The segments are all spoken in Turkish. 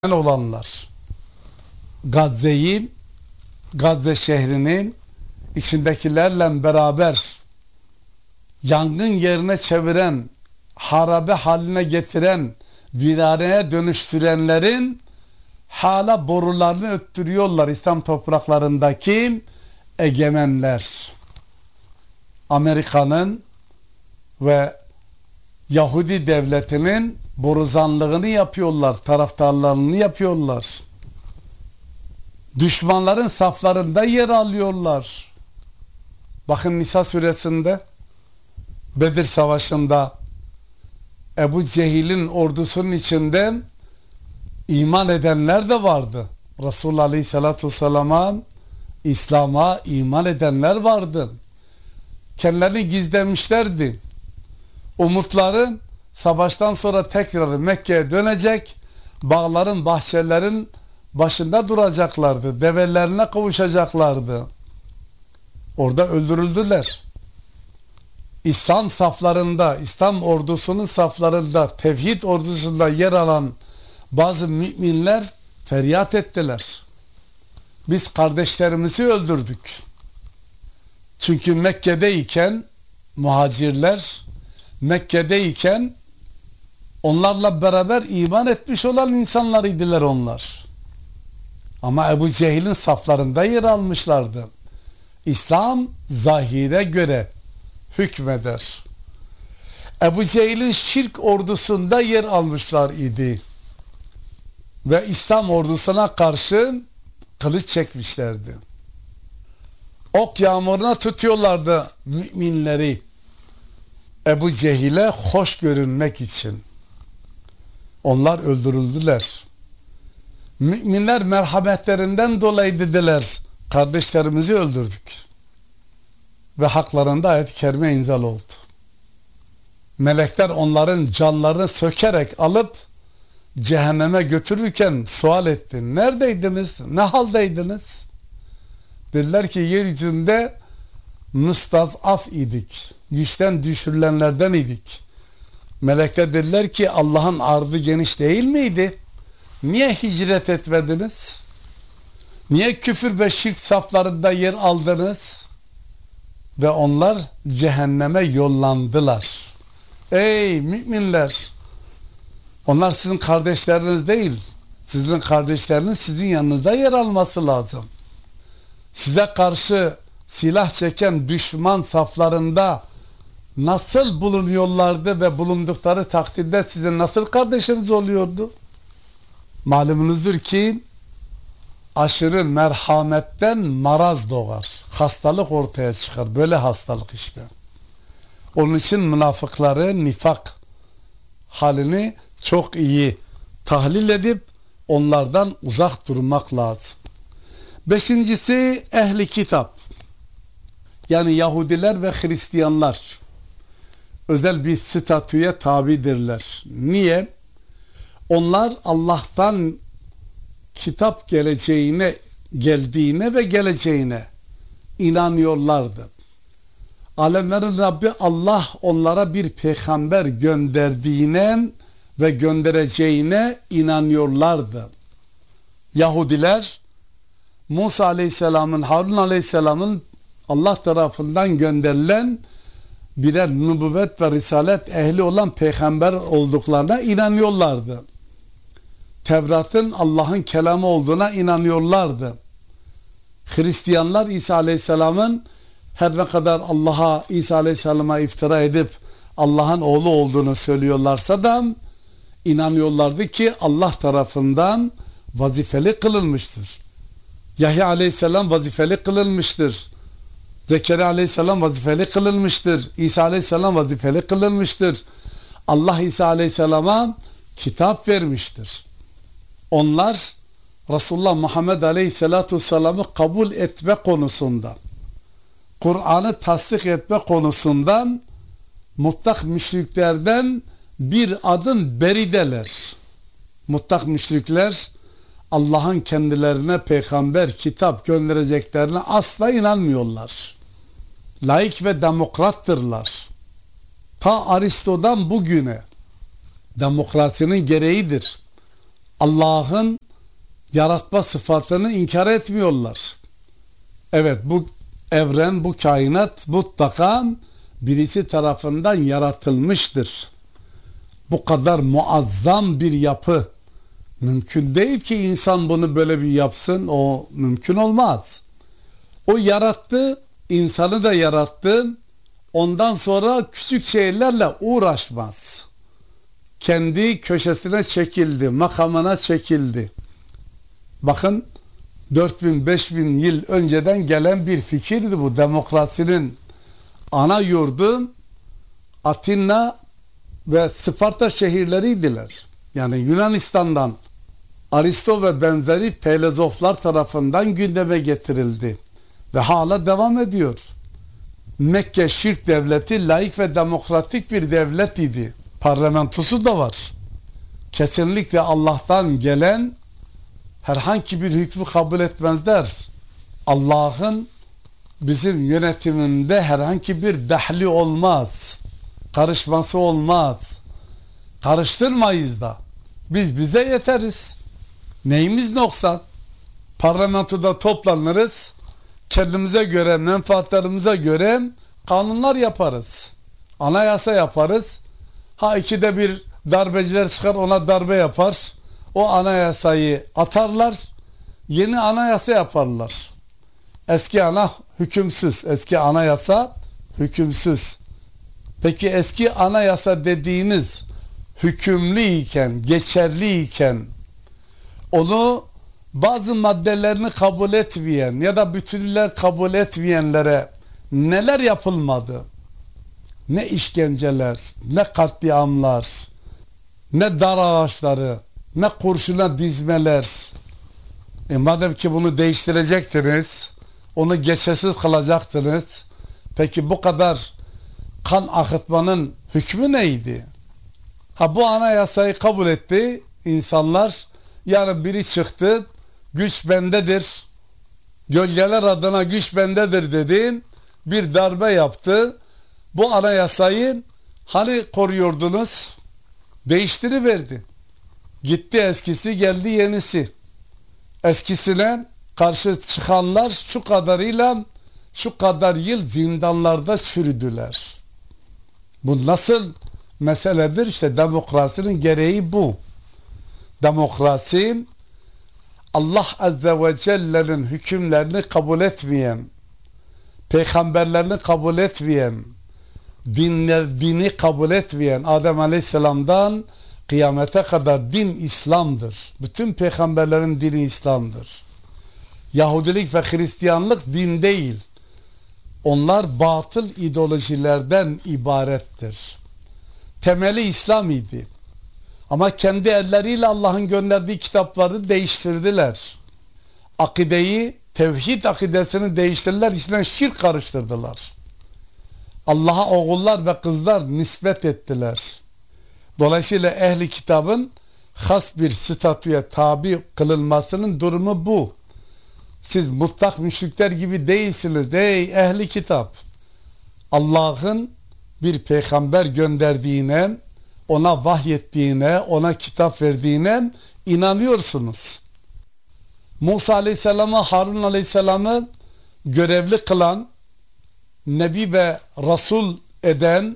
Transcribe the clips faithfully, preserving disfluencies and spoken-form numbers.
olanlar Gazze'yi, Gazze şehrinin içindekilerle beraber yangın yerine çeviren, harabe haline getiren, viraneye dönüştürenlerin hala borularını öttürüyorlar İslam topraklarındaki egemenler. Amerika'nın ve Yahudi devletinin borazanlığını yapıyorlar, taraftarlarını yapıyorlar. Düşmanların saflarında yer alıyorlar. Bakın Nisa suresinde Bedir Savaşı'nda Ebu Cehil'in ordusunun içinde iman edenler de vardı. Resulullah Aleyhisselatü Vesselam'a, İslam'a iman edenler vardı. Kendilerini gizlemişlerdi. Umutları savaştan sonra tekrar Mekke'ye dönecek, bağların, bahçelerin başında duracaklardı. Develerine kavuşacaklardı. Orada öldürüldüler. İslam saflarında, İslam ordusunun saflarında, tevhid ordusunda yer alan bazı müminler feryat ettiler. Biz kardeşlerimizi öldürdük. Çünkü Mekke'deyken muhacirler, Mekke'deyken onlarla beraber iman etmiş olan insanlar idiler onlar. Ama Ebu Cehil'in saflarında yer almışlardı. İslam zahire göre hükmeder. Ebu Cehil'in şirk ordusunda yer almışlar idi. Ve İslam ordusuna karşı kılıç çekmişlerdi. Ok yağmuruna tutuyorlardı müminleri. Ebu Cehil'e hoş görünmek için. Onlar öldürüldüler. Müminler merhametlerinden dolayı dediler, kardeşlerimizi öldürdük. Ve haklarında ayet-i kerime inzal oldu. Melekler onların canlarını sökerek alıp cehenneme götürürken sual etti. Neredeydiniz? Ne haldeydiniz? Dediler ki yeryüzünde müstazaf idik. Güçten düşürülenlerden idik. Melekler dediler ki Allah'ın ardı geniş değil miydi? Niye hicret etmediniz? Niye küfür ve şirk saflarında yer aldınız? Ve onlar cehenneme yollandılar. Ey müminler! Onlar sizin kardeşleriniz değil. Sizin kardeşleriniz sizin yanınızda yer alması lazım. Size karşı silah çeken düşman saflarında nasıl bulunuyorlardı ve bulundukları takdirde sizin nasıl kardeşiniz oluyordu? Malumunuzdur ki aşırı merhametten maraz doğar. Hastalık ortaya çıkar. Böyle hastalık işte. Onun için münafıkları, nifak halini çok iyi tahlil edip onlardan uzak durmak lazım. Beşincisi ehli kitap. Yani Yahudiler ve Hristiyanlar özel bir statüye tabidirler. Niye? Onlar Allah'tan kitap geleceğine, geldiğine ve geleceğine inanıyorlardı. Alemlerin Rabbi Allah onlara bir peygamber gönderdiğine ve göndereceğine inanıyorlardı. Yahudiler Musa Aleyhisselam'ın, Harun Aleyhisselam'ın Allah tarafından gönderilen birer nübüvvet ve risalet ehli olan peygamber olduklarına inanıyorlardı. Tevrat'ın Allah'ın kelamı olduğuna inanıyorlardı. Hristiyanlar İsa Aleyhisselam'ın her ne kadar Allah'a, İsa Aleyhisselam'a iftira edip Allah'ın oğlu olduğunu söylüyorlarsa da inanıyorlardı ki Allah tarafından vazifeli kılınmıştır. Yahya Aleyhisselam vazifeli kılınmıştır. Zekeriya Aleyhisselam vazifeli kılınmıştır. İsa Aleyhisselam vazifeli kılınmıştır. Allah İsa Aleyhisselam'a kitap vermiştir. Onlar Resulullah Muhammed Aleyhisselatü Vesselam'ı kabul etme konusunda, Kur'an'ı tasdik etme konusundan mutlak müşriklerden bir adım berideler. Mutlak müşrikler Allah'ın kendilerine peygamber, kitap göndereceklerine asla inanmıyorlar. Laik ve demokrattırlar. Ta Aristo'dan bugüne demokrasinin gereğidir. Allah'ın yaratma sıfatını inkar etmiyorlar. Evet, bu evren, bu kainat mutlaka birisi tarafından yaratılmıştır. Bu kadar muazzam bir yapı mümkün değil ki insan bunu böyle bir yapsın. O mümkün olmaz. O yarattı, insanı da yarattı. Ondan sonra küçük şeylerle uğraşmaz. Kendi köşesine çekildi, makamına çekildi. Bakın, dört bin beş bin yıl önceden gelen bir fikirdi bu. Demokrasinin ana yurdu Atina ve Sparta şehirleriydiler. Yani Yunanistan'dan Aristo ve benzeri filozoflar tarafından gündeme getirildi ve hala devam ediyor. Mekke şirk devleti laik ve demokratik bir devlet idi. Parlamentosu da var. Kesinlikle Allah'tan gelen herhangi bir hükmü kabul etmezler. Allah'ın bizim yönetiminde herhangi bir dahli olmaz. Karışması olmaz. Karıştırmayız da. Biz bize yeteriz. Neyimiz noksan? Parlamentoda toplanırız. Kendimize göre, menfaatlerimize göre kanunlar yaparız. Anayasa yaparız. Ha ikide bir darbeciler çıkar, ona darbe yapar. O anayasayı atarlar. Yeni anayasa yaparlar. Eski ana hükümsüz. Eski anayasa hükümsüz. Peki eski anayasa dediğiniz hükümlüyken, geçerliyken onu bazı maddelerini kabul etmeyen ya da bütünler kabul etmeyenlere neler yapılmadı? Ne işkenceler, ne katliamlar, ne dar ağaçları, ne kurşuna dizmeler. E madem ki bunu değiştirecektiniz, onu geçersiz kılacaktınız, peki bu kadar kan akıtmanın hükmü neydi? Ha, bu anayasayı kabul etti insanlar. Yarın biri çıktı, güç bendedir, gölgeler adına güç bendedir dedi, bir darbe yaptı. Bu anayasayı hani koruyordunuz? Değiştiriverdi. Gitti eskisi, geldi yenisi. Eskisine karşı çıkanlar şu kadarıyla şu kadar yıl zindanlarda çürüdüler. Bu nasıl meseledir? İşte demokrasinin gereği bu. Demokrasi, Allah Azze ve Celle'nin hükümlerini kabul etmeyen, peygamberlerini kabul etmeyen, dinler, dini kabul etmeyen, Adem Aleyhisselam'dan kıyamete kadar din İslam'dır. Bütün peygamberlerin dini İslam'dır. Yahudilik ve Hristiyanlık din değil. Onlar batıl ideolojilerden ibarettir. Temeli İslam idi. Ama kendi elleriyle Allah'ın gönderdiği kitapları değiştirdiler. Akideyi, tevhid akidesini değiştirdiler, içine şirk karıştırdılar. Allah'a oğullar ve kızlar nispet ettiler. Dolayısıyla ehli kitabın has bir statüye tabi kılınmasının durumu bu. Siz mutlak müşrikler gibi değilsiniz ey ehli kitap. Allah'ın bir peygamber gönderdiğine, ona vahyettiğine, ona kitap verdiğine inanıyorsunuz. Musa Aleyhisselam'ı, Harun Aleyhisselam'ı görevli kılan, Nebi ve Resul eden,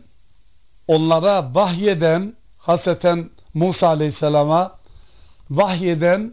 onlara vahyeden, haseten Musa Aleyhisselam'a vahyeden,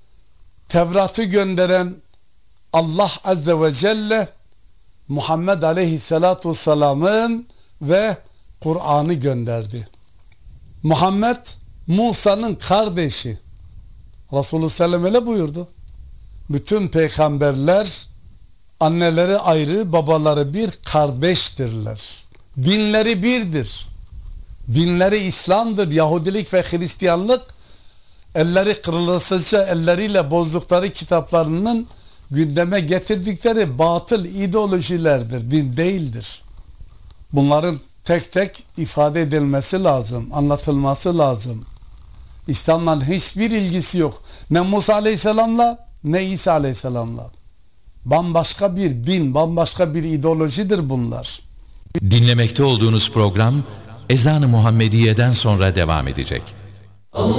Tevrat'ı gönderen Allah Azze ve Celle, Muhammed Aleyhisselatu Vesselam'ın ve Kur'an'ı gönderdi. Muhammed Musa'nın kardeşi. Resulullah sallallahu aleyhi ve sellem öyle buyurdu. Bütün peygamberler anneleri ayrı, babaları bir, kardeştirler. Dinleri birdir. Dinleri İslam'dır. Yahudilik ve Hristiyanlık elleri kırılasıca elleriyle bozdukları kitaplarının gündeme getirdikleri batıl ideolojilerdir. Din değildir. Bunların tek tek ifade edilmesi lazım, anlatılması lazım. İslam'la hiçbir ilgisi yok. Ne Musa Aleyhisselam'la ne İsa Aleyhisselam'la. Bambaşka bir din, bambaşka bir ideolojidir bunlar. Dinlemekte olduğunuz program Ezan-ı Muhammediye'den sonra devam edecek.